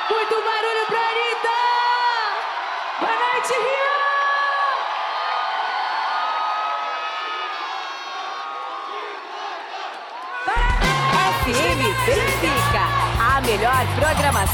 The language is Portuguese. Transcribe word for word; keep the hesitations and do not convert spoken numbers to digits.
Muito barulho pra Anitta! Boa noite, Rio! F M Benfica, a melhor programação